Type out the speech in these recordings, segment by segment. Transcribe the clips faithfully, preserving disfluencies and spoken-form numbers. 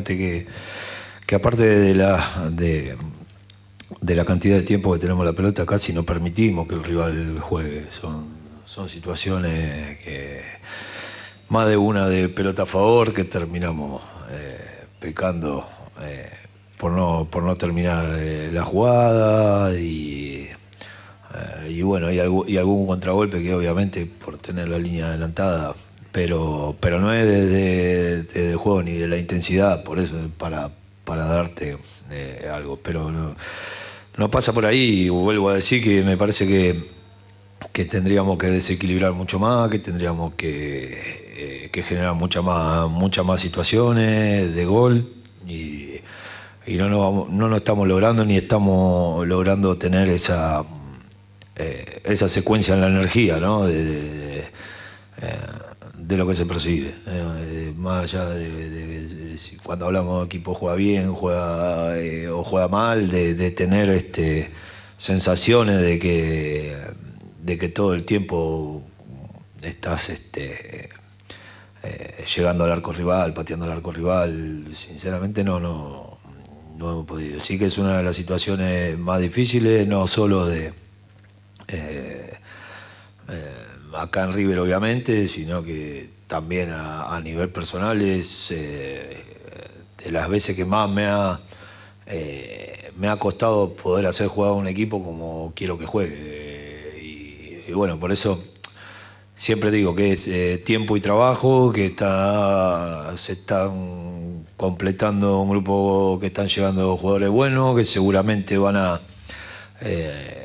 fíjate que, que aparte de la, de, de la cantidad de tiempo que tenemos la pelota, casi no permitimos que el rival juegue. Son, son situaciones que, más de una de pelota a favor, que terminamos eh, pecando eh, por, no, por no terminar eh, la jugada y... Uh, y bueno, y, algún, y algún contragolpe que obviamente por tener la línea adelantada, pero pero no es de, de, de, de juego ni de la intensidad, por eso para, para darte eh, algo, pero no, no pasa por ahí. Y vuelvo a decir que me parece que, que tendríamos que desequilibrar mucho más, que tendríamos que, eh, que generar mucha más, muchas más situaciones de gol y, y no, nos vamos, no nos estamos logrando ni estamos logrando tener esa... Eh, esa secuencia en la energía, ¿no? de, de, de, eh, de lo que se percibe, eh, más allá de, de, de, de si cuando hablamos de equipo juega bien, juega eh, o juega mal, de, de tener este, sensaciones de que, de que todo el tiempo estás este, eh, llegando al arco rival, pateando al arco rival. Sinceramente no, no, no hemos podido. Sí que es una de las situaciones más difíciles, no solo de Eh, eh, acá en River obviamente, sino que también a, a nivel personal es eh, de las veces que más me ha eh, me ha costado poder hacer jugar a un equipo como quiero que juegue, eh, y, y bueno, por eso siempre digo que es eh, tiempo y trabajo, que está se están completando un grupo, que están llegando jugadores buenos, que seguramente van a eh,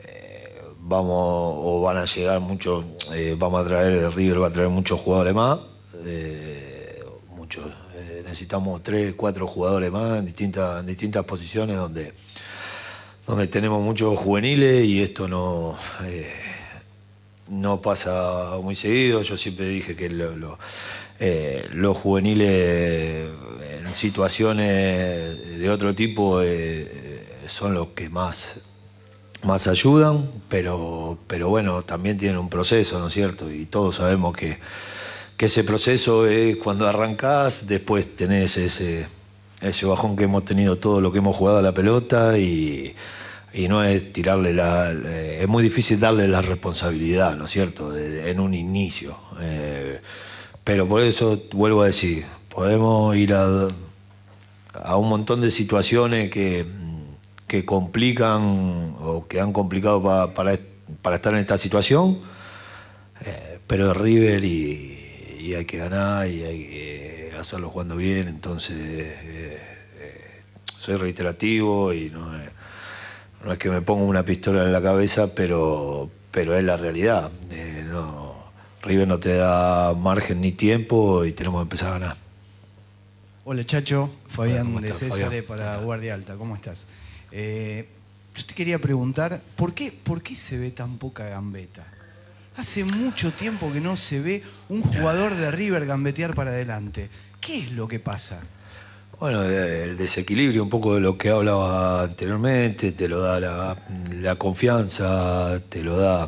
vamos o van a llegar muchos, eh, vamos a traer, el River va a traer muchos jugadores más, eh, muchos, eh, necesitamos tres, cuatro jugadores más en distintas, en distintas posiciones donde, donde tenemos muchos juveniles y esto no, eh, no pasa muy seguido. Yo siempre dije que lo, lo, eh, los juveniles en situaciones de otro tipo eh, son los que más más ayudan, pero, pero bueno, también tienen un proceso, ¿no es cierto? Y todos sabemos que, que ese proceso es cuando arrancás, después tenés ese, ese bajón que hemos tenido todo lo que hemos jugado a la pelota y, y no es tirarle la... Eh, es muy difícil darle la responsabilidad, ¿no es cierto?, de, de, en un inicio. Eh, pero por eso vuelvo a decir, podemos ir a, a un montón de situaciones que... que complican o que han complicado pa, para, para estar en esta situación, eh, pero es River y, y hay que ganar y hay que hacerlo jugando bien. Entonces eh, eh, soy reiterativo y no es, no es que me ponga una pistola en la cabeza, pero, pero es la realidad. Eh, no, River no te da margen ni tiempo y tenemos que empezar a ganar. Hola Chacho, Fabián de estás, César Fabián? para Guardia Alta, ¿cómo estás? Eh, yo te quería preguntar, ¿por qué, ¿por qué se ve tan poca gambeta? Hace mucho tiempo que no se ve un jugador de River gambetear para adelante. ¿Qué es lo que pasa? Bueno, el desequilibrio, un poco de lo que hablaba anteriormente, te lo da la, la confianza, te lo da...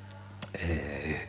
Eh,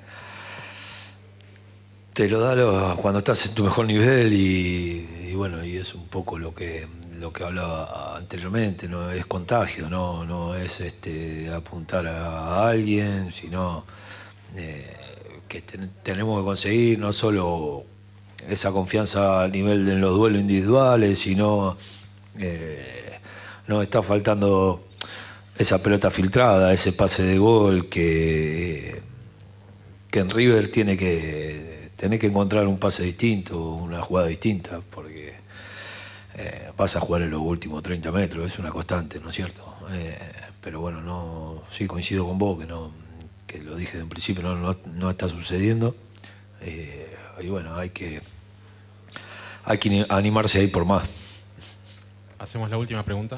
te lo da lo, cuando estás en tu mejor nivel y, y bueno, y es un poco lo que lo que hablaba anteriormente, no es contagio, no no es este apuntar a alguien, sino eh, que ten, tenemos que conseguir no solo esa confianza a nivel de los duelos individuales, sino eh, nos está faltando esa pelota filtrada, ese pase de gol que que en River tiene que tener que encontrar un pase distinto, una jugada distinta, porque eh, vas a jugar en los últimos treinta metros, es una constante, ¿no es cierto? Eh, pero bueno, no, sí coincido con vos que no, que lo dije de un principio, no, no, no está sucediendo, eh, y bueno, hay que hay que animarse a ir por más. Hacemos la última pregunta.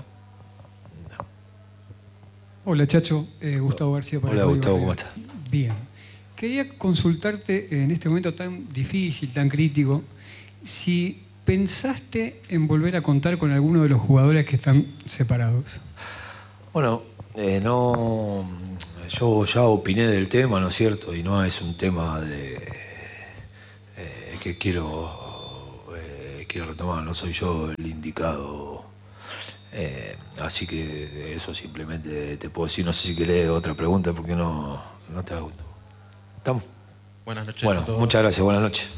Hola Chacho, eh, Gustavo García para Hola el Gustavo, Código ¿cómo estás? Bien. Quería consultarte en este momento tan difícil, tan crítico, si pensaste en volver a contar con alguno de los jugadores que están separados. Bueno, eh, no, yo ya opiné del tema, ¿no es cierto? Y no es un tema de eh, que quiero eh, quiere retomar, no soy yo el indicado. Eh, así que eso simplemente te puedo decir. No sé si querés otra pregunta, porque no, no te hago. ¿Estamos? Buenas noches Bueno, a todos. muchas gracias, buenas noches.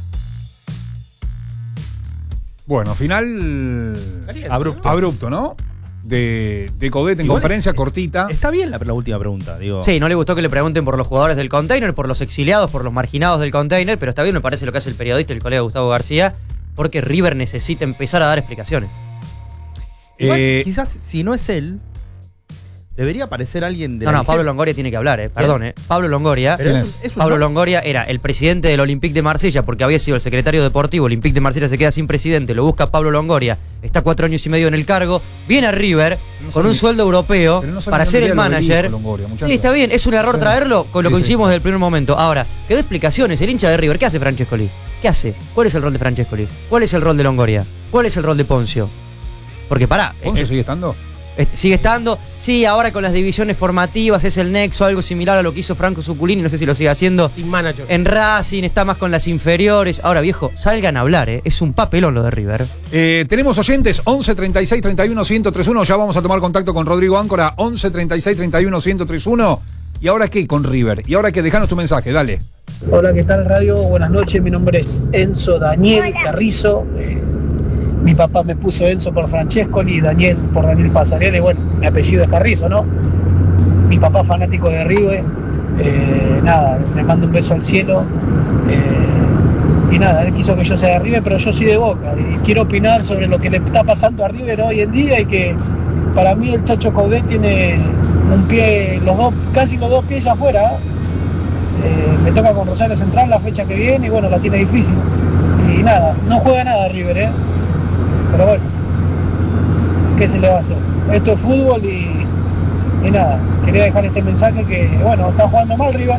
Bueno, final Caliente, abrupto, ¿no? abrupto, ¿no? De, de Coudet en Igual conferencia es- cortita. Está bien la, la última pregunta, digo. Sí, no le gustó que le pregunten por los jugadores del container, por los exiliados, por los marginados del container, pero está bien, me parece lo que hace el periodista, el colega Gustavo García, porque River necesita empezar a dar explicaciones. Igual, Eh, quizás si no es él, debería aparecer alguien de No, la no, Pablo dirigencia. Longoria tiene que hablar, eh. Perdón, eh. Pablo Longoria. Pero ¿Quién es es? un- es un Pablo no- Longoria era el presidente del Olympique de Marsella porque había sido el secretario deportivo. El Olympique de Marsella se queda sin presidente, lo busca Pablo Longoria, está cuatro años y medio en el cargo, viene a River No con son un ni- sueldo europeo pero no son para ni ser el un día lo manager. dijo Longoria, muchacho. Sí, está bien, es un error Sí. traerlo con lo Sí, que sí. hicimos desde el primer momento. Ahora, que dé explicaciones, el hincha de River, ¿qué hace Francescoli? ¿Qué hace? ¿Cuál es el rol de Francescoli? ¿Cuál es el rol de Longoria? ¿Cuál es el rol de Poncio? Porque pará, ¿Poncio eh, sigue estando? eh, sigue estando, sí, ahora con las divisiones formativas es el nexo, algo similar a lo que hizo Franco Zuculini, no sé si lo sigue haciendo. Team manager. En Racing está más con las inferiores. Ahora, viejo, salgan a hablar, ¿eh? Es un papelón lo de River. Eh, tenemos oyentes, once treinta y seis treinta y uno ciento treinta y uno. Ya vamos a tomar contacto con Rodrigo Áncora, once treinta y seis treinta y uno ciento treinta y uno. ¿Y ahora qué con River? ¿Y ahora qué? Dejanos tu mensaje, dale. Hola, ¿qué tal radio? Buenas noches, mi nombre es Enzo Daniel Carrizo. Eh, mi papá me puso Enzo por Francescoli y Daniel por Daniel Pasarelli. Bueno, mi apellido es Carrizo, ¿no? Mi papá fanático de River. Eh, nada, me manda un beso al cielo. Eh, y nada, él quiso que yo sea de River, pero yo soy de Boca. Y quiero opinar sobre lo que le está pasando a River hoy en día y que para mí el Chacho Coudet tiene un pie, los dos, casi los dos pies afuera. Eh, me toca con Rosario Central la fecha que viene y bueno, la tiene difícil. Y nada, no juega nada River, ¿eh? Pero bueno, ¿qué se le va a hacer? Esto es fútbol y, y nada, quería dejar este mensaje que, bueno, está jugando mal River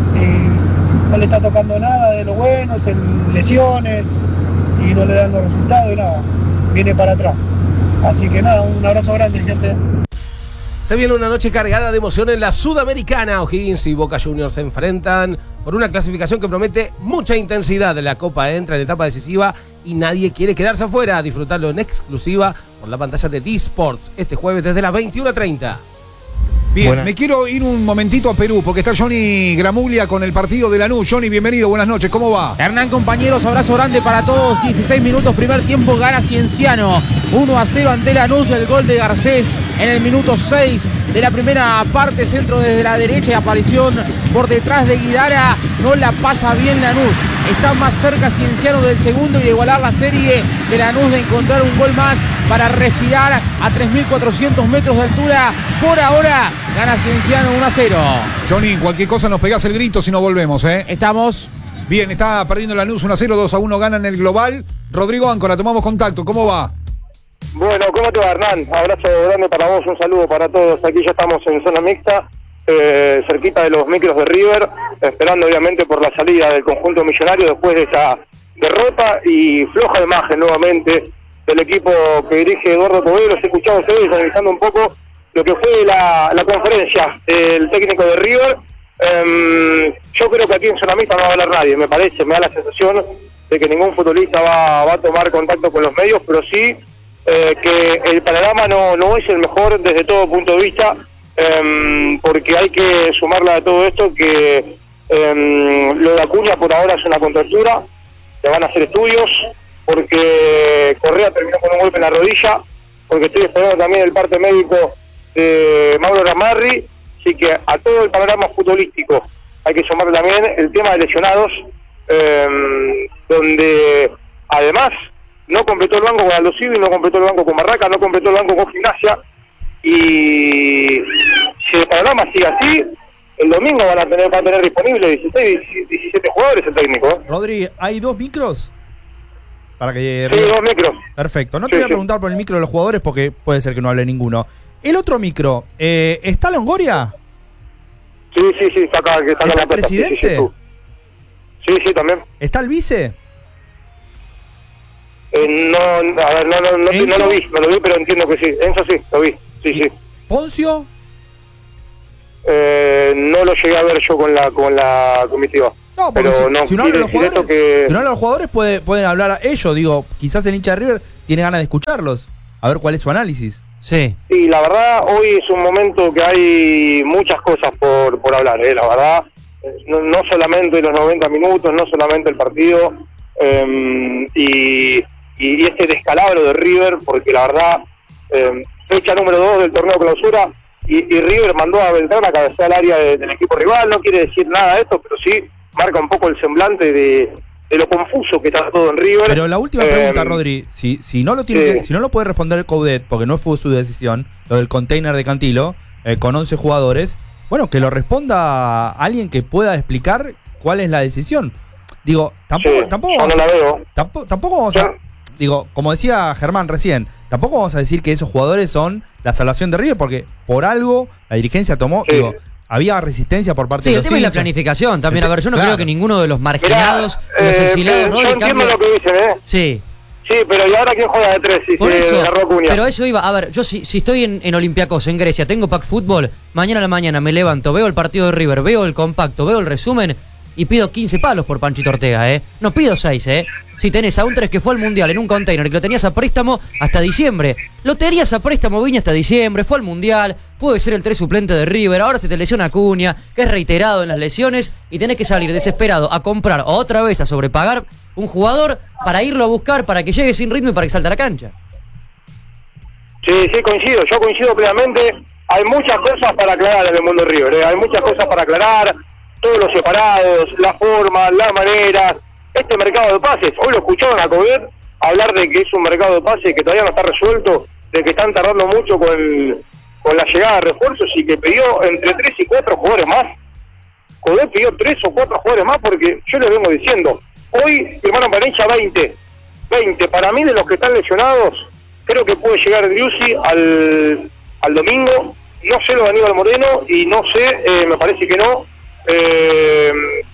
y no le está tocando nada de lo bueno, es en lesiones y no le dan los resultados y nada, viene para atrás. Así que nada, un abrazo grande, gente. Se viene una noche cargada de emoción en la Sudamericana. O'Higgins y Boca Juniors se enfrentan por una clasificación que promete mucha intensidad. La Copa entra en etapa decisiva y nadie quiere quedarse afuera. Disfrutarlo en exclusiva por la pantalla de D-Sports este jueves desde las veintiuna treinta. Bien, Buenas. me quiero ir un momentito a Perú porque está Johnny Gramuglia con el partido de Lanús. Johnny, bienvenido, buenas noches, ¿cómo va? Hernán, compañeros, abrazo grande para todos. dieciséis minutos, primer tiempo, gana Cienciano. uno a cero ante Lanús, el gol de Garcés en el minuto seis de la primera parte. Centro desde la derecha y aparición por detrás de Guidara. No la pasa bien Lanús. Está más cerca Cienciano del segundo y de igualar la serie de Lanús, de encontrar un gol más para respirar a tres mil cuatrocientos metros de altura. Por ahora gana Cienciano uno a cero. Johnny, cualquier cosa nos pegás el grito si no volvemos, ¿eh? Estamos. Bien, está perdiendo Lanús uno a cero, dos a uno gana en el global. Rodrigo Áncora, tomamos contacto, ¿cómo va? Bueno, ¿cómo te va, Hernán? Abrazo grande para vos, un saludo para todos. Aquí ya estamos en zona mixta, eh, cerquita de los micros de River, esperando obviamente por la salida del conjunto millonario después de esa derrota y floja imagen nuevamente del equipo que dirige Eduardo Poveda. Los he escuchado a ustedes analizando un poco lo que fue la, la conferencia del técnico de River. Um, yo creo que aquí en zona mixta no va a hablar nadie, me parece, me da la sensación de que ningún futbolista va, va a tomar contacto con los medios, pero sí eh, que el panorama no, no es el mejor desde todo punto de vista, um, porque hay que sumarle a todo esto que um, lo de Acuña por ahora es una contractura, le van a hacer estudios, porque Correa terminó con un golpe en la rodilla, porque estoy esperando también el parte médico de Mauro Ramarri, así que a todo el panorama futbolístico hay que sumar también el tema de lesionados, eh, donde además no completó el banco con Aldo Civi, no completó el banco con Barraca, no completó el banco con Gimnasia, y si el panorama sigue así, el domingo van a tener, van a tener disponible dieciséis, diecisiete jugadores el técnico. ¿eh? Rodri, ¿hay dos micros? Para que... Sí, dos micros. Perfecto. No te Sí, voy a sí. preguntar por el micro de los jugadores porque puede ser que no hable ninguno. El otro micro, eh, ¿está Longoria? Sí, sí, sí, está acá, que está acá ¿Está en la el plaza. Sí, presidente? sí, sí, sí, sí, también. ¿Está el vice? Eh, no, a ver, no, no, no, no ¿Enzo? lo vi, no lo vi, pero entiendo que sí. Enzo sí, lo vi, sí, sí. ¿Poncio? Eh, no lo llegué a ver yo con la con la comitiva. No, porque pero si, no si no hablan quiere los decir jugadores, esto que... si no hablan los jugadores puede, pueden hablar a ellos. Digo, quizás el hincha de River tiene ganas de escucharlos, a ver cuál es su análisis. Sí. Sí, la verdad, hoy es un momento que hay muchas cosas por, por hablar, ¿eh? La verdad, no, no solamente los noventa minutos, no solamente el partido, eh, y, y este descalabro de River, porque la verdad, eh, fecha número dos del torneo clausura, y, y River mandó a Beltrán a cabecear al área de, del equipo rival. No quiere decir nada de esto, pero sí marca un poco el semblante de, de lo confuso que está todo en River. Pero la última eh, pregunta, Rodri, si, si no lo tiene sí. que- si no lo puede responder Coudet, porque no fue su decisión, lo del container de Cantilo, eh, con once jugadores, bueno, que lo responda alguien que pueda explicar cuál es la decisión. Digo, tampoco, Sí, tampoco yo vamos no a- la veo. Tampoco, tampoco vamos a, digo, como decía Germán recién, tampoco vamos a decir que esos jugadores son la salvación de River, porque por algo la dirigencia tomó, digo, había resistencia por parte Sí, de el los tema es la hinchas. planificación también. A ver, yo no Claro. creo que ninguno de los marginados, de los eh, exiliados, eh, Rodri, yo entiendo cambie- lo que dicen, ¿eh? Sí. Sí, pero ¿y ahora quién juega de tres? Si Por se eso, agarró Acuña. pero eso iba, a ver, yo si, si estoy en, en Olympiacos, en Grecia, tengo pack fútbol, mañana a la mañana me levanto, veo el partido de River, veo el compacto, veo el resumen y pido quince palos por Panchito Ortega, ¿eh? No pido seis, ¿eh? Si tenés a un tres que fue al Mundial en un container, que lo tenías a préstamo hasta diciembre, lo tenías a préstamo, Viña hasta diciembre, fue al Mundial, puede ser el tres suplente de River, ahora se te lesiona Acuña, que es reiterado en las lesiones, y tenés que salir desesperado a comprar otra vez, a sobrepagar un jugador para irlo a buscar, para que llegue sin ritmo y para que salte a la cancha. Sí, sí, coincido, yo coincido plenamente. Hay muchas cosas para aclarar en el mundo de River, ¿eh? Hay muchas cosas para aclarar, todos los separados, la forma, la manera, este mercado de pases. Hoy lo escucharon a Coudet hablar de que es un mercado de pases que todavía no está resuelto, de que están tardando mucho con, con la llegada de refuerzos y que pidió entre tres y cuatro jugadores más. Coudet pidió tres o cuatro jugadores más porque yo les vengo diciendo, hoy firmaron para hincha veinte, veinte, para mí de los que están lesionados, creo que puede llegar Driussi al, al domingo, no sé lo de Aníbal Moreno y no sé, eh, me parece que no, eh,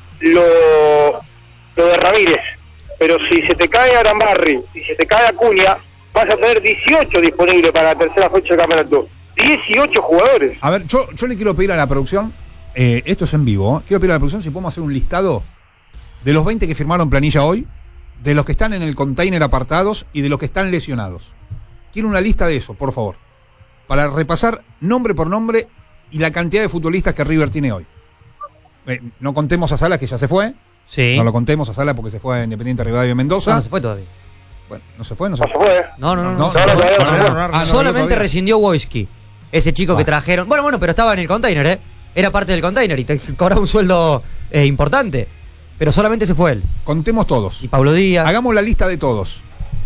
lo, lo de Ramírez, pero si se te cae Arambarri, si se te cae Acuña, vas a tener dieciocho disponibles para la tercera fecha del campeonato, dieciocho jugadores. A ver, yo, yo le quiero pedir a la producción, eh, esto es en vivo, ¿eh? Quiero pedir a la producción si podemos hacer un listado de los veinte que firmaron planilla hoy, de los que están en el container apartados y de los que están lesionados. Quiero una lista de eso, por favor, para repasar nombre por nombre y la cantidad de futbolistas que River tiene hoy. Eh, no contemos a Salas, que ya se fue. Sí. No lo contemos a Salas porque se fue a Independiente Rivadavia Mendoza. No, no se fue todavía. Bueno, no se fue, no se No se fue. No, no, no. No, no, no, se no, fue. no, no, No, no, no, no, no, no, no, solamente todavía. rescindió Wojski, ese chico que trajeron. Bueno, bueno, pero estaba en el container, ¿eh? Era parte del container y te cobraba un sueldo eh, importante. Pero solamente se fue él. Contemos todos. Y Pablo Díaz. Hagamos la lista de todos.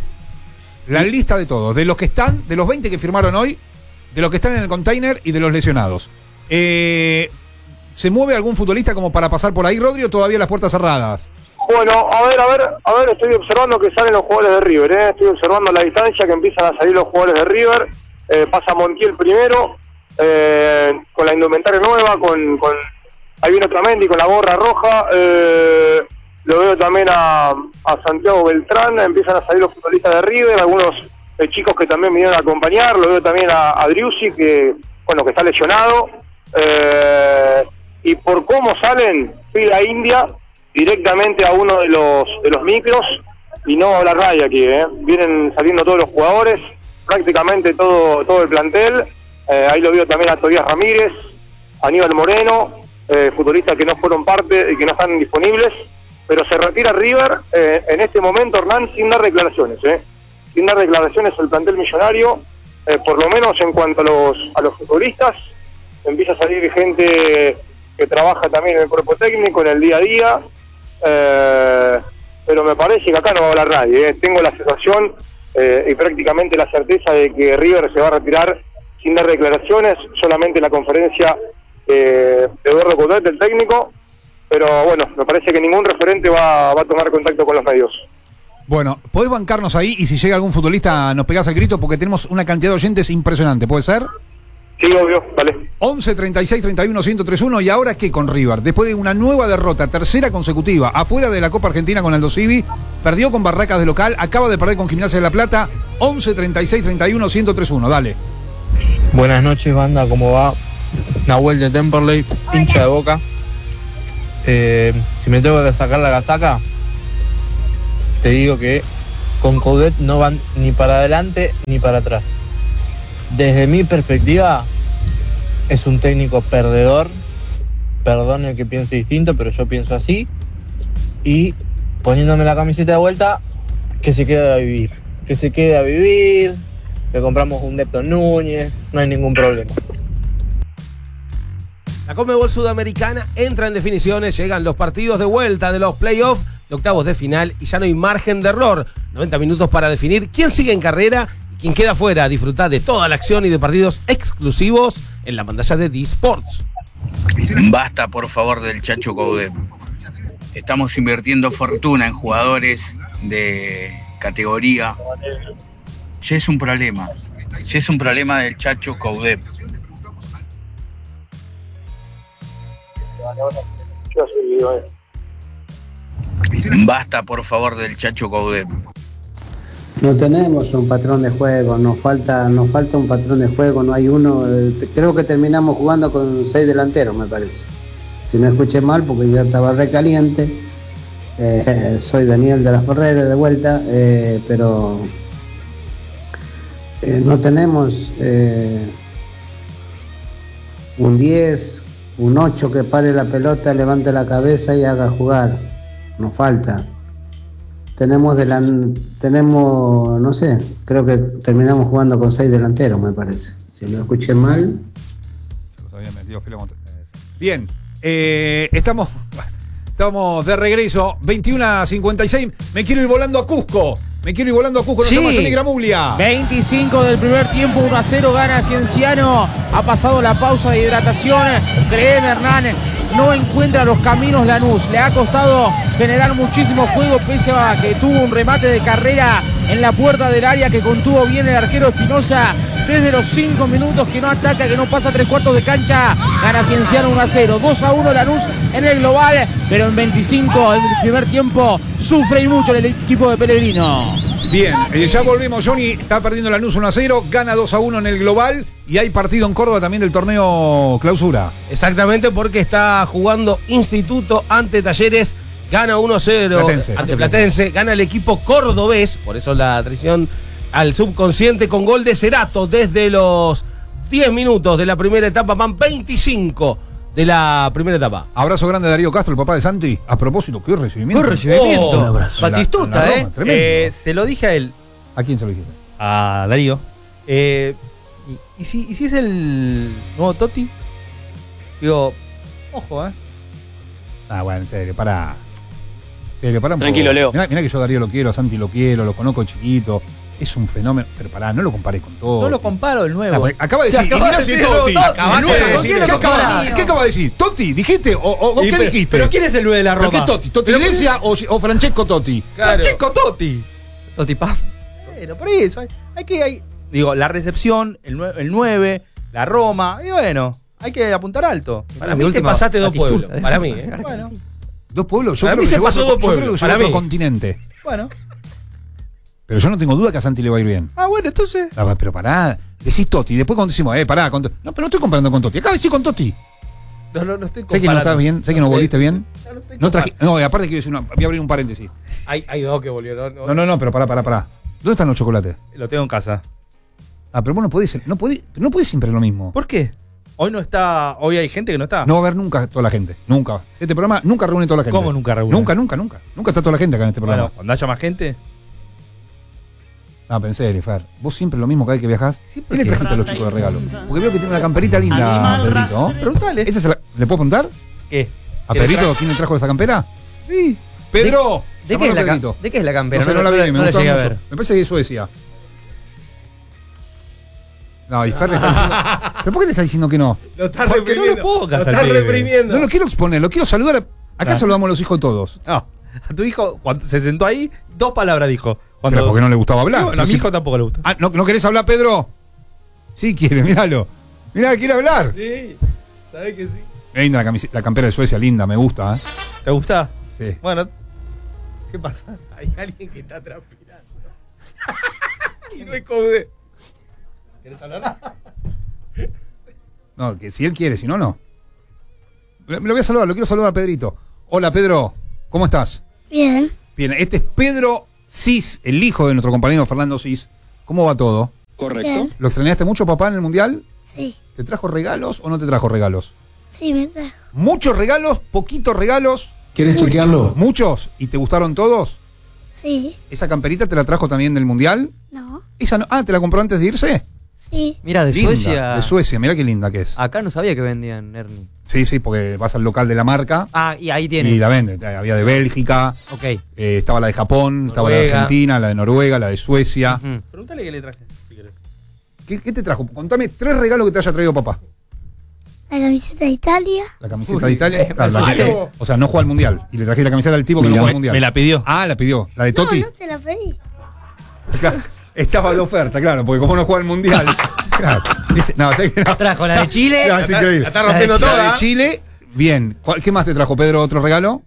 La lista de todos. De los que están, de los veinte que firmaron hoy, de los que están en el container y de los lesionados. Eh, ¿Se mueve algún futbolista como para pasar por ahí, Rodri, o todavía las puertas cerradas? Bueno, a ver, a ver, a ver, estoy observando que salen los jugadores de River, ¿eh? Estoy observando la distancia que empiezan a salir los jugadores de River. Eh, pasa Montiel primero, eh, con la indumentaria nueva, con, con ahí viene Otamendi con la gorra roja. Eh, lo veo también a, a Santiago Beltrán, empiezan a salir los futbolistas de River, algunos eh, chicos que también vinieron a acompañar. Lo veo también a, a Driussi, que, bueno, que está lesionado. Eh, y por cómo salen, pila India directamente a uno de los de los micros y no a la raya aquí, ¿eh? Vienen saliendo todos los jugadores, prácticamente todo todo el plantel. Eh, ahí lo veo también a Tobías Ramírez, a Aníbal Moreno, eh, futbolistas que no fueron parte y que no están disponibles, pero se retira River eh, en este momento, Hernán, sin dar declaraciones, ¿eh? Sin dar declaraciones el plantel millonario, eh, por lo menos en cuanto a los a los futbolistas. Empieza a salir gente que trabaja también en el cuerpo técnico, en el día a día, eh, pero me parece que acá no va a hablar nadie, ¿eh? Tengo la sensación eh, y prácticamente la certeza de que River se va a retirar sin dar declaraciones, solamente la conferencia eh, de Eduardo Coudet, el técnico, pero bueno, me parece que ningún referente va, va a tomar contacto con los medios. Bueno, podés bancarnos ahí y si llega algún futbolista nos pegás el grito porque tenemos una cantidad de oyentes impresionante, ¿puede ser? Sí, obvio, vale. once, treinta y seis, treinta y uno, ciento tres uno. ¿Y ahora qué con River? Después de una nueva derrota, tercera consecutiva, afuera de la Copa Argentina con Aldo Civi, perdió con Barracas de local, acaba de perder con Gimnasia de La Plata. Once, treinta y seis, treinta y uno, ciento tres uno. Dale. Buenas noches, banda, ¿cómo va? Nahuel de Temperley, hincha de Boca. eh, si me tengo que sacar la casaca, te digo que con Coudet no van ni para adelante ni para atrás. Desde mi perspectiva, es un técnico perdedor. Perdón el que piense distinto, pero yo pienso así. Y poniéndome la camiseta de vuelta, que se quede a vivir. Que se quede a vivir, le compramos un Nepton Núñez, no hay ningún problema. La Conmebol Sudamericana entra en definiciones, llegan los partidos de vuelta de los playoffs de octavos de final y ya no hay margen de error. noventa minutos para definir quién sigue en carrera y quién queda fuera. Disfrutad de toda la acción y de partidos exclusivos en la pantalla de D-Sports. Basta, por favor, del Chacho Coudet. Estamos invirtiendo fortuna en jugadores de categoría. Ya es un problema. Ya es un problema del Chacho Coudet. Basta, por favor, del Chacho Coudet. No tenemos un patrón de juego, nos falta, nos falta un patrón de juego, no hay uno. Eh, creo que terminamos jugando con seis delanteros, me parece. Si no escuché mal, porque ya estaba recaliente. Eh, soy Daniel de las Ferreras de vuelta, eh, pero eh, no tenemos eh, un diez, un ocho que pare la pelota, levante la cabeza y haga jugar. Nos falta. Tenemos, delan- tenemos, no sé, creo que terminamos jugando con seis delanteros, me parece. Si lo escuché mal. Bien, eh, estamos, estamos de regreso, veintiuno a cincuenta y seis. Me quiero ir volando a Cusco. Me quiero ir volando a Cusco, no Sí. se llama Johnny Gramuglia. veinticinco del primer tiempo, uno a cero gana Cienciano. Ha pasado la pausa de hidratación. Créeme, Hernán, no encuentra los caminos Lanús. Le ha costado generar muchísimo juego, pese a que tuvo un remate de carrera en la puerta del área que contuvo bien el arquero Espinosa. Desde los cinco minutos que no ataca, que no pasa tres cuartos de cancha, gana Cienciano uno a cero. dos a uno Lanús en el global, pero en veinticinco del primer tiempo sufre y mucho el equipo de Pellegrino. Bien, eh, ya volvemos. Johnny está perdiendo Lanús uno a cero, gana dos a uno en el global y hay partido en Córdoba también del torneo clausura. Exactamente, porque está jugando Instituto ante Talleres, gana uno a cero Platense. ante Platense, gana el equipo cordobés, por eso la traición al subconsciente con gol de Cerato desde los diez minutos de la primera etapa, van veinticinco de la primera etapa. Abrazo grande a Darío Castro, el papá de Santi. A propósito, qué recibimiento. Qué recibimiento. Oh, un abrazo. Batistuta, En la- en la ¿eh? Roma, tremendo. Eh, Se lo dije a él. ¿A quién se lo dijiste? A Darío. Eh, y, y si, ¿Y si es el nuevo Totti? Digo, ojo, ¿eh? Ah, bueno, en serio, pará. En serio, pará un Tranquilo, poco. Leo. Mirá, mirá que yo a Darío lo quiero, a Santi lo quiero, lo conozco chiquito. Es un fenómeno. Pero pará, no lo comparé con todo. No lo comparo el nuevo. Ah, pues, acaba de Te decir acabas de Ignacio decir Totti. Totti. Acabaste El nuevo, de ¿con decir- quién lo ¿Qué acaba- comparás? ¿Qué acaba de decir? ¿Totti? ¿Dijiste? ¿O, o- o Y qué pero- dijiste? pero ¿quién es el nueve de la ¿Pero Roma? qué Totti? ¿Totti Pero- Iglesia o, o Francesco Totti? Francesco Totti. Totti pa. Bueno, por eso. Hay, hay que. Hay, digo, la recepción, el, nue- el nueve, la Roma. Y bueno, hay que apuntar alto. Para mí te pasaste dos pueblos. Para mí, ¿eh? Bueno, ¿Dos pueblos? Yo Para creo mí que se llegó a pasó otro- dos yo creo pueblos, que llegó a para otro mí. continente. bueno. Pero yo no tengo duda que a Santi le va a ir bien. Ah, bueno, entonces. Ah, pero pará, decís Totti. Después cuando decimos, eh, pará, con Totti. No, pero no estoy comparando con Totti. Acá decís con Totti. No, no, no estoy Sé que no estás bien, sé que no volviste bien. No, no estoy No, traje, no, y aparte quiero decir una, voy a abrir un paréntesis. Hay, hay dos que volvieron. No, no, no, pero pará, pará, pará. ¿Dónde están los chocolates? Lo tengo en casa. Ah, pero vos no podés, no podés, no podés siempre lo mismo. ¿Por qué? Hoy no está. Hoy hay gente que no está. No va a haber nunca toda la gente. Nunca. Este programa nunca reúne toda la gente. ¿Cómo nunca reúne? Nunca, nunca, nunca. Nunca está toda la gente acá en este programa. Bueno, cuando haya más gente. No, pensé, Fer. Vos siempre lo mismo cada vez que viajás. ¿Qué le qué? trajiste a los chicos de regalo? Porque veo que tiene una camperita linda, Pedrito. ¿no? Preguntale. ¿Esa se la- ¿Le puedo preguntar? ¿Qué? ¿A ¿Qué le Pedrito trajo? quién le trajo esa campera? Sí. ¡Pedro! ¿De qué, Llamalo es la, a ca- Pedrito. ¿De qué es la campera? No sé, no la vi, me no la gustó llegué a mucho. ver. Me parece que es Suecia. No, y Fer le está diciendo. ¿Pero por qué le está diciendo que no? Lo está Porque no reprimiendo. lo puedo casar, Lo está pibe. reprimiendo. No lo quiero exponer, lo quiero saludar. a- Acá Ah. saludamos a los hijos todos. No. A tu hijo, cuando se sentó ahí, dos palabras dijo. Cuando, Pero porque no le gustaba hablar. No, no, a mi Entonces- hijo tampoco le gusta. Ah, ¿no, ¿no querés hablar, Pedro? Sí quiere, míralo. Mirá, quiere hablar. Sí, sabés que sí. Linda la, camis- la campera de Suecia, linda, me gusta. ¿eh? ¿Te gusta? Sí. Bueno, ¿qué pasa? Hay alguien que está transpirando. Y no es Coudet. ¿Querés hablar? No, que si él quiere, si no, no. Lo lo voy a saludar, lo quiero saludar a Pedrito. Hola Pedro, ¿cómo estás? Bien. Bien, este es Pedro Cis, el hijo de nuestro compañero Fernando Cis. ¿Cómo va todo? Correcto. Bien. ¿Lo extrañaste mucho, papá, en el Mundial? Sí. ¿Te trajo regalos o no te trajo regalos? Sí, me trajo. ¿Muchos regalos? ¿Poquitos regalos? ¿Quieres Mucho. chequearlo? ¿Muchos? ¿Y te gustaron todos? Sí. ¿Esa camperita te la trajo también del Mundial? No. ¿Esa no? Ah, ¿te la compró antes de irse? Sí. Mira, de Linda, Suecia. De Suecia, mira qué linda que es. Acá no sabía que vendían, Ernie. Sí, sí, porque vas al local de la marca. Ah, y ahí tiene. Y la venden. Había de Bélgica. Ok. Eh, estaba la de Japón, Noruega. estaba la de Argentina, la de Noruega, la de Suecia. Uh-huh. Pregúntale qué le traje. Si querés. ¿Qué, ¿Qué te trajo? Contame tres regalos que te haya traído papá. La camiseta de Italia. La camiseta Uy, de Italia. Claro, la vale. que- o sea, no juega al Mundial. Y le trajiste la camiseta al tipo que no juega al Mundial. Me la pidió. Ah, la pidió. La de Totti. No, no te la pedí. Claro, estaba de oferta, claro, porque como no juega al Mundial. Claro. Dice, no, sé que no. Trajo la de Chile. No, es increíble. La está rompiendo La toda. de Chile, bien. ¿Cuál- ¿Qué más te trajo, Pedro? ¿Otro regalo?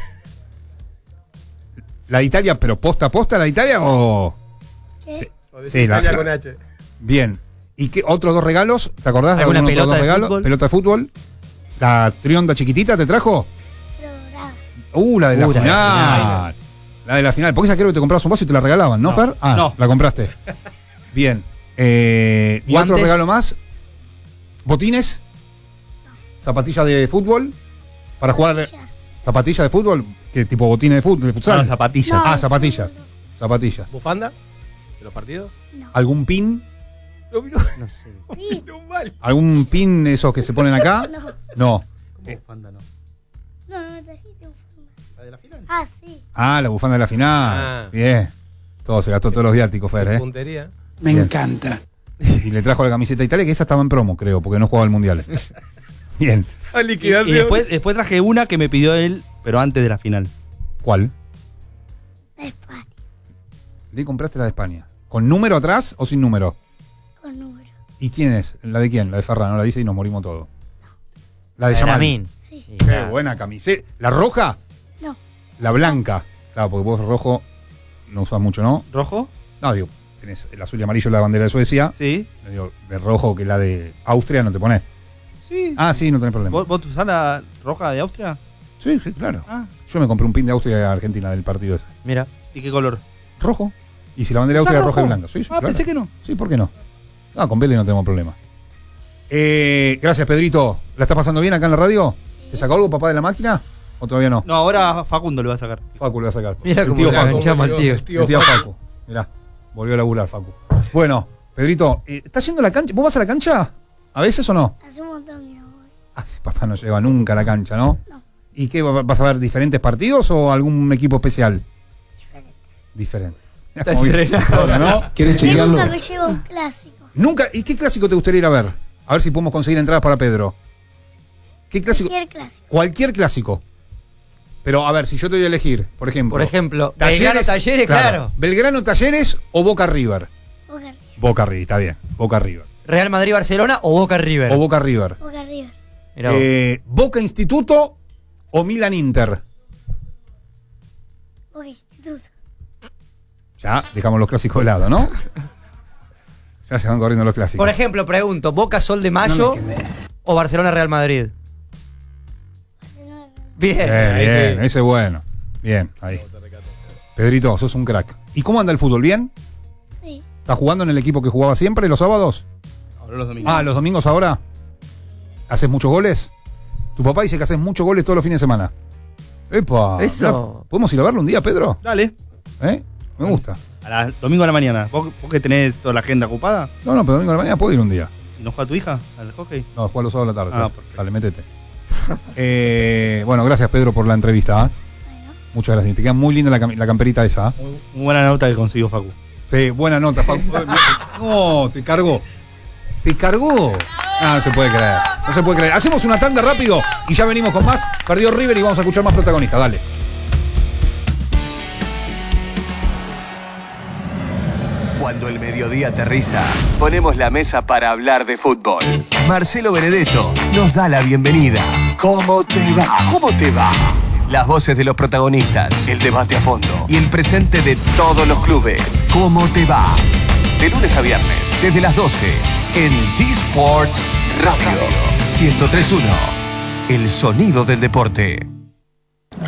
¿La de Italia, pero posta a posta la de Italia o...? ¿Qué? Sí, la- Italia con H. Bien. ¿Y qué otros dos regalos? ¿Te acordás de ¿Alguna algunos otros pelota dos de regalos? fútbol? ¿Pelota de fútbol? ¿La trionda chiquitita te trajo? Dorada. Uh, la de la Uh, la de la final. La de la final. Porque esa creo que te comprabas un vaso y te la regalaban, ¿no, No, Fer? Ah, no. la compraste. Bien. Eh, ¿Y Guantes. otro regalo más? ¿Botines? ¿Zapatillas de fútbol? ¿Para jugar Zapatillas. zapatillas de fútbol? ¿Qué tipo botines de fútbol? De futsal? No, zapatillas. No. Ah, zapatillas. Zapatillas. ¿Bufanda? ¿De los partidos? ¿Algún pin? No, no, No sé. Sí. no mal. ¿Algún pin esos que se ponen acá? No. No. ¿Cómo bufanda no? No, no me trajiste bufanda. ¿La de la final? Ah, sí. Ah, la bufanda de la final. Ah. Bien. Todo se gastó todos los viáticos, Fer, ¿eh? Puntería. Me Bien. encanta. Y le trajo la camiseta de Italia, que esa estaba en promo, creo, porque no jugaba al Mundial. Bien. A Y, liquidación. y después, después traje una que me pidió él, pero antes de la final. ¿Cuál? La España. Le compraste la de España. ¿Con número atrás o sin número? Con número. ¿Y quién es? ¿La de quién? La de Ferran, no la dice y nos morimos todos. La de La de Yamal. Lamine. Sí. Sí, Qué claro. buena camiseta. ¿La roja? No. La blanca. Claro, porque vos rojo no usás mucho, ¿no? ¿Rojo? No, digo, tenés el azul y amarillo la bandera de Suecia. Sí. Digo, de rojo que la de Austria no te pones. Sí. Ah, sí, no tenés problema. ¿Vos, vos usás la roja de Austria? Sí, sí, claro. Ah. Yo me compré un pin de Austria y Argentina del partido ese. Mira. ¿Y qué color? Rojo. Y si la bandera de ¿Usás Austria es roja y rojo? blanca. Sí, sí, Ah, claro. pensé que no. Sí, ¿por qué no? Ah, con Vélez no tenemos problema. Eh, gracias, Pedrito. ¿La estás pasando bien acá en la radio? ¿Te sacó algo, papá, de la máquina? ¿O todavía no? No, ahora Facundo lo va a sacar. Facu lo va a sacar. Mira el cómo tío le Facu. enganchamos al tío. El tío Facu. Mirá, volvió a laburar, Facu. Bueno, Pedrito, eh, ¿estás yendo a la cancha? ¿Vos vas a la cancha? ¿A veces o no? Hace un montón que no voy. Ah, sí, papá no lleva nunca a la cancha, ¿no? No. ¿Y qué? va- ¿Vas a ver diferentes partidos o algún equipo especial? Diferentes. Diferentes. Está Como bien, entrenado. todo, ¿no? ¿Quieres Yo nunca me llevo un clásico. Nunca. ¿Y qué clásico te gustaría ir a ver? A ver si podemos conseguir entradas para Pedro. ¿Qué clásico? Cualquier clásico. Cualquier clásico. Pero a ver, si yo te voy a elegir, por ejemplo. Por ejemplo, Belgrano Talleres, claro. Belgrano Talleres o Boca River. Boca River. Boca River, está bien. Boca River. Real Madrid Barcelona o Boca River. O Boca River. Boca River. Mirá vos. Eh, Boca Instituto o Milan Inter. Boca Instituto. Ya, dejamos los clásicos de lado, ¿no? Ya se van corriendo los clásicos. Por ejemplo, pregunto, ¿Boca Sol de Mayo o Barcelona Real Madrid? Bien. Bien, ahí bien, sí. ese es bueno. Bien, ahí. Pedrito, sos un crack. ¿Y cómo anda el fútbol? ¿Bien? Sí. ¿Estás jugando en el equipo que jugaba siempre los sábados? Ahora los domingos. Ah, los domingos ahora. ¿Haces muchos goles? Tu papá dice que haces muchos goles todos los fines de semana. ¡Epa! Eso. Mirá, ¿podemos ir a verlo un día, Pedro? Dale. ¿Eh? Me gusta. A la, domingo a la mañana. ¿Vos, vos que tenés toda la agenda ocupada? No, no, pero domingo de la mañana puedo ir un día. ¿Y no juega tu hija al hockey? No, juega los sábados a la tarde. Ah, Fer. perfecto. Dale, métete. eh, bueno, gracias, Pedro, por la entrevista. ¿eh? Bueno. Muchas gracias. Te queda muy linda la, cam- la camperita esa. ¿eh? Muy, muy buena nota que consiguió Facu. Sí, buena nota, Facu. No, te cargó. ¿Te cargó? No, no se puede creer. No se puede creer. Hacemos una tanda rápido y ya venimos con más. Perdió River y vamos a escuchar más protagonistas. Dale. Cuando el mediodía aterriza, ponemos la mesa para hablar de fútbol. Marcelo Benedetto nos da la bienvenida. ¿Cómo te va? ¿Cómo te va? Las voces de los protagonistas, el debate a fondo y el presente de todos los clubes. ¿Cómo te va? De lunes a viernes, desde las doce, en D-Sports Radio ciento tres punto uno. El sonido del deporte.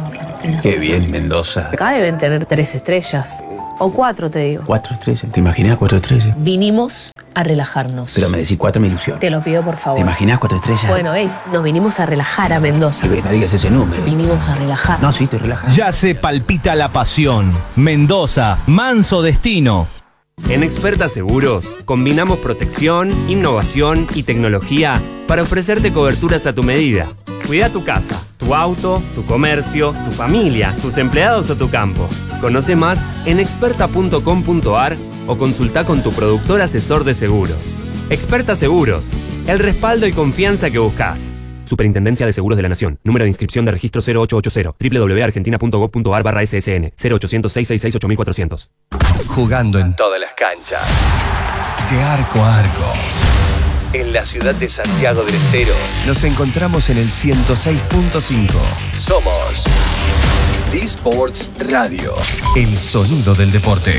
cocina. Qué bien, Mendoza. Acá deben tener tres estrellas. O cuatro, te digo. Cuatro estrellas. ¿Te imaginas cuatro estrellas? Vinimos a relajarnos. Pero me decís cuatro, me ilusión. Te lo pido, por favor. ¿Te imaginas cuatro estrellas? Bueno, hey, nos vinimos a relajar a Mendoza. No digas ese número. Vinimos a relajar. No, sí, te relajas. Ya se palpita la pasión. Mendoza, manso destino. En Experta Seguros combinamos protección, innovación y tecnología para ofrecerte coberturas a tu medida. Cuida tu casa, tu auto, tu comercio, tu familia, tus empleados o tu campo. Conoce más en experta punto com punto a r o consulta con tu productor asesor de seguros. Experta Seguros, el respaldo y confianza que buscas. Superintendencia de Seguros de la Nación. Número de inscripción de registro cero ocho ocho cero. doble u doble u doble u punto argentina punto gob punto a r barra S S N. cero ochocientos, seiscientos sesenta y seis, ocho cuatrocientos. Jugando en todas las canchas. De arco a arco. En la ciudad de Santiago del Estero nos encontramos en el ciento seis punto cinco. Somos D-Sports Radio. El sonido del deporte.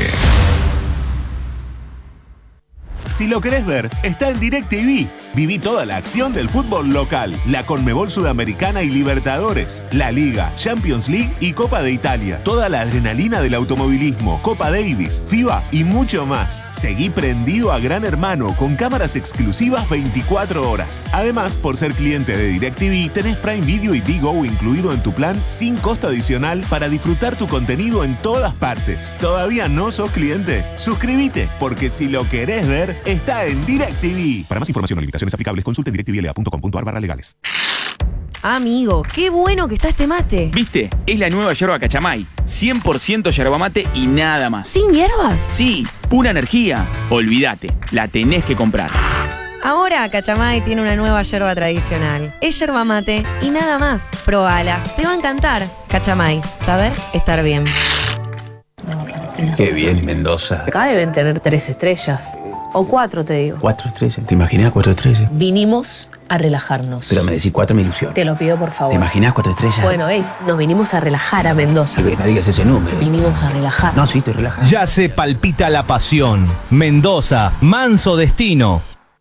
Si lo querés ver, está en DirecTV. Viví toda la acción del fútbol local, la Conmebol Sudamericana y Libertadores, la Liga, Champions League y Copa de Italia. Toda la adrenalina del automovilismo, Copa Davis, FIBA y mucho más. Seguí prendido a Gran Hermano con cámaras exclusivas veinticuatro horas. Además, por ser cliente de DirecTV, tenés Prime Video y Digo incluido en tu plan sin costo adicional para disfrutar tu contenido en todas partes. ¿Todavía no sos cliente? Suscríbete, porque si lo querés ver, está en DirecTV. Para más información o limitaciones aplicables, consulte en directv l a punto com punto a r barra legales. Amigo, qué bueno que está este mate. ¿Viste? Es la nueva yerba Cachamay. cien por ciento yerba mate y nada más. ¿Sin hierbas? Sí, pura energía. Olvídate, la tenés que comprar. Ahora Cachamay tiene una nueva yerba tradicional. Es yerba mate y nada más. Probala, te va a encantar. Cachamay, saber estar bien. Qué bien, Mendoza. Acá deben tener tres estrellas. O cuatro, te digo. Cuatro estrellas. ¿Te imaginas cuatro estrellas? Vinimos a relajarnos. Pero me decís cuatro, me ilusión. Te lo pido, por favor. ¿Te imaginas cuatro estrellas? Bueno, hey, nos vinimos a relajar a Mendoza. No digas ese número. Vinimos a relajar. No, sí, te relajas. Ya se palpita la pasión. Mendoza, manso destino.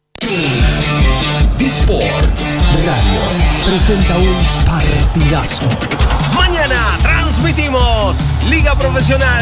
D-Sports Radio presenta un partidazo. Mañana transmitimos Liga Profesional